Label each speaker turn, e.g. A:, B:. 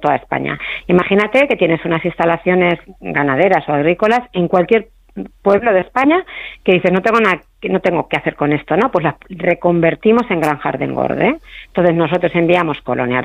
A: toda España. Imagínate que tienes unas instalaciones ganaderas o agrícolas en cualquier pueblo de España que dices no tengo que hacer con esto, ¿no? Pues las reconvertimos en granjas de engorde. Entonces nosotros enviamos colonia